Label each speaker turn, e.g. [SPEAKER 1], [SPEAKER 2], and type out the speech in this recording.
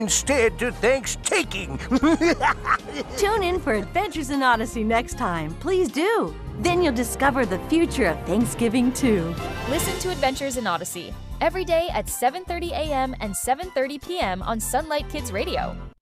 [SPEAKER 1] instead to thanks-taking.
[SPEAKER 2] Tune in for Adventures in Odyssey next time. Please do. Then you'll discover the future of Thanksgiving, too.
[SPEAKER 3] Listen to Adventures in Odyssey every day at 7:30 a.m. and 7:30 p.m. on Sunlight Kids Radio.